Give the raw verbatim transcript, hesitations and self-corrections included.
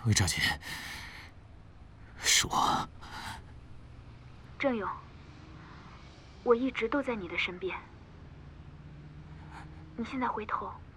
魏兆锦，是我。 郑勇，我一直都在你的身边。你现在回头